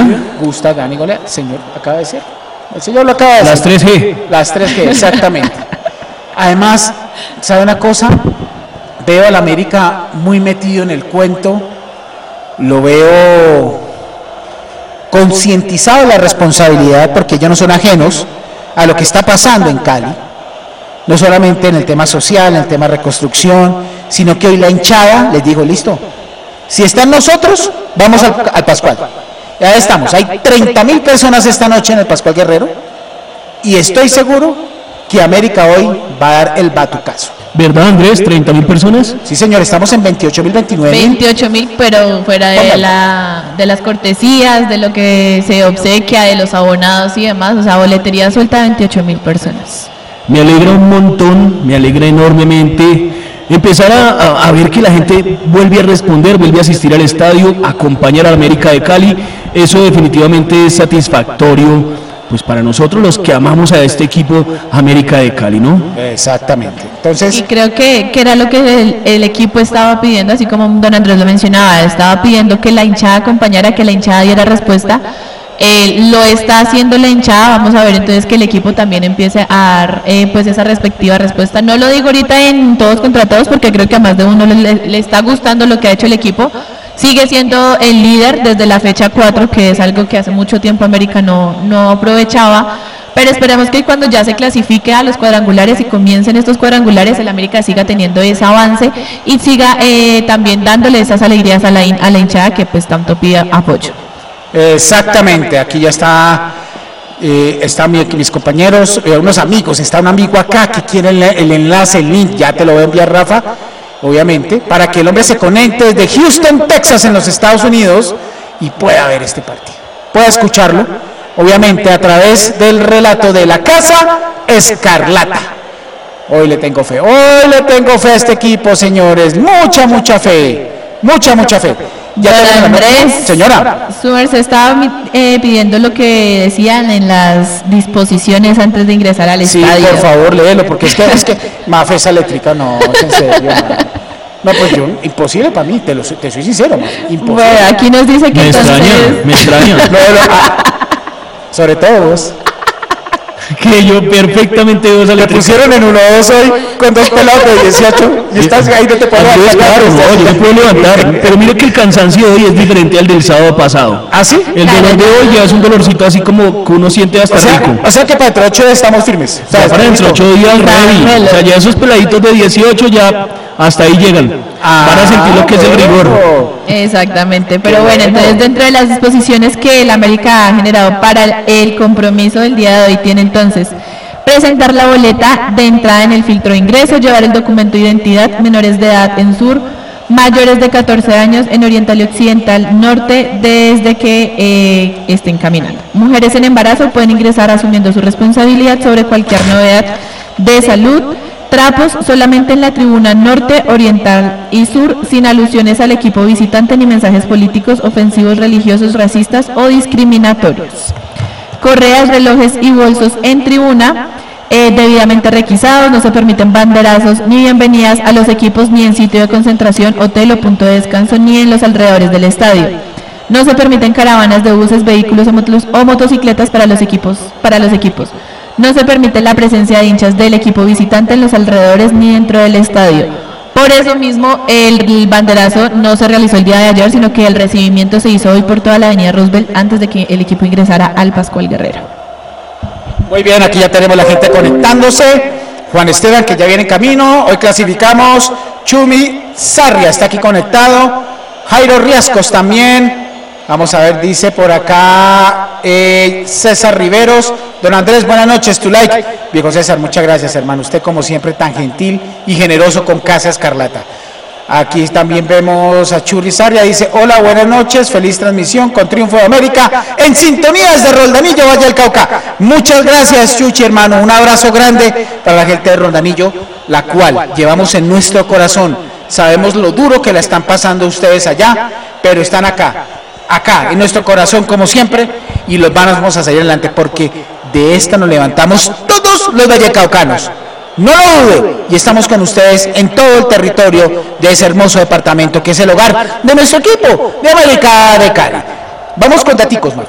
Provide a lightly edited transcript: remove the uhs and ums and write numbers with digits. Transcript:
Gusta, gana y golea. Señor, acaba de decir. El señor lo acaba de decir. Las 3G. Las 3G, exactamente. Además, ¿sabe una cosa? Veo al América muy metido en el cuento. Lo veo concientizado de la responsabilidad, porque ellos no son ajenos a lo que está pasando en Cali. No solamente en el tema social, en el tema reconstrucción, sino que hoy la hinchada les digo, listo, si están nosotros, vamos al Pascual. Ya estamos, hay 30.000 personas esta noche en el Pascual Guerrero y estoy seguro que América hoy va a dar el batucazo. ¿Verdad, Andrés? ¿30.000 personas? Sí, señor, estamos en 28.000, 29.000. 28.000, pero fuera de las cortesías, de lo que se obsequia, de los abonados y demás, o sea, boletería suelta 28.000 personas. Me alegra un montón, me alegra enormemente empezar a ver que la gente vuelve a responder, vuelve a asistir al estadio, acompañar a América de Cali. Eso definitivamente es satisfactorio, pues para nosotros los que amamos a este equipo América de Cali, ¿no? Exactamente. Entonces, y creo que era lo que el equipo estaba pidiendo, así como don Andrés lo mencionaba, estaba pidiendo que la hinchada acompañara, que la hinchada diera respuesta. Lo está haciendo la hinchada, vamos a ver entonces que el equipo también empiece a dar pues esa respectiva respuesta. No lo digo ahorita en todos contra todos, porque creo que a más de uno le está gustando lo que ha hecho el equipo. Sigue siendo el líder desde la fecha 4, que es algo que hace mucho tiempo América no aprovechaba, pero esperemos que cuando ya se clasifique a los cuadrangulares y comiencen estos cuadrangulares, el América siga teniendo ese avance y siga también dándole esas alegrías a la hinchada que pues tanto pide apoyo. Exactamente, aquí ya están mis compañeros, unos amigos, está un amigo acá que quiere el enlace, el link, ya te lo voy a enviar, Rafa, obviamente, para que el hombre se conecte desde Houston, Texas, en los Estados Unidos, y pueda ver este partido, pueda escucharlo, obviamente a través del relato de la Casa Escarlata. Hoy le tengo fe a este equipo, señores, mucha fe, mucha fe. Ya Andrés, señora, su merced estaba pidiendo lo que decían en las disposiciones antes de ingresar al estadio. Sí, por favor, léelo, porque es que Mafesa eléctrica, no, es en serio, no, pues yo, imposible para mí, te soy sincero, imposible. Bueno, aquí nos dice que me extraña. Sobre todo vos. Que yo perfectamente vos le pusieron en 1-2 hoy con 2 pelados de 18 y estás ahí, no te puedo levantar. Claro, no, yo me puedo levantar, pero mire que el cansancio de hoy es diferente al del sábado pasado. ¿Ah, sí? El dolor de hoy ya es un dolorcito así como que uno siente hasta rico. O sea que para dentro de 8 días estamos firmes. O sea, para dentro de 8 días ready. O sea, ya esos peladitos de 18 ya hasta ahí llegan. Van a sentir lo que es el rigor. Exactamente, pero bueno, entonces dentro de las disposiciones que el América ha generado para el compromiso del día de hoy tiene entonces presentar la boleta de entrada en el filtro de ingreso, llevar el documento de identidad, menores de edad en sur, mayores de 14 años en oriental y occidental norte desde que estén caminando. Mujeres en embarazo pueden ingresar asumiendo su responsabilidad sobre cualquier novedad de salud. Trapos solamente en la tribuna norte, oriental y sur, sin alusiones al equipo visitante ni mensajes políticos, ofensivos, religiosos, racistas o discriminatorios. Correas, relojes y bolsos en tribuna debidamente requisados, no se permiten banderazos ni bienvenidas a los equipos ni en sitio de concentración, hotel o punto de descanso ni en los alrededores del estadio. No se permiten caravanas de buses, vehículos o motocicletas para los equipos. No se permite la presencia de hinchas del equipo visitante en los alrededores ni dentro del estadio. Por eso mismo el banderazo no se realizó el día de ayer, sino que el recibimiento se hizo hoy por toda la avenida Roosevelt antes de que el equipo ingresara al Pascual Guerrero. Muy bien, aquí ya tenemos la gente conectándose. Juan Esteban, que ya viene en camino. Hoy clasificamos. Chumi Sarria está aquí conectado. Jairo Riascos también. Vamos a ver, dice por acá César Riveros. Don Andrés, buenas noches, tu like. Viejo César, muchas gracias, hermano. Usted, como siempre, tan gentil y generoso con Casa Escarlata. Aquí también vemos a Churri Sarria, dice: hola, buenas noches, feliz transmisión con triunfo de América en sintonía desde Roldanillo, Valle del Cauca. Muchas gracias, Chuchi, hermano. Un abrazo grande para la gente de Roldanillo, la cual llevamos en nuestro corazón. Sabemos lo duro que la están pasando ustedes allá, pero están acá en nuestro corazón como siempre, y los vamos a salir adelante, porque de esta nos levantamos todos los vallecaucanos. No lo dude, y estamos con ustedes en todo el territorio de ese hermoso departamento que es el hogar de nuestro equipo de América de Cali. Vamos con daticos, Marta.